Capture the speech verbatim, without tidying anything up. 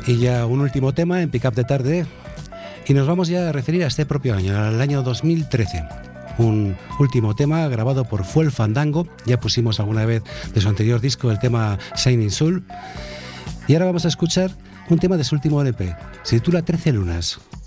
Y ya un último tema en Pick Up de Tarde. Y nos vamos ya a referir a este propio año, al año dos mil trece. Un último tema grabado por Fuel Fandango. Ya pusimos alguna vez de su anterior disco el tema Shining Soul. Y ahora vamos a escuchar un tema de su último L P. Se titula trece lunas.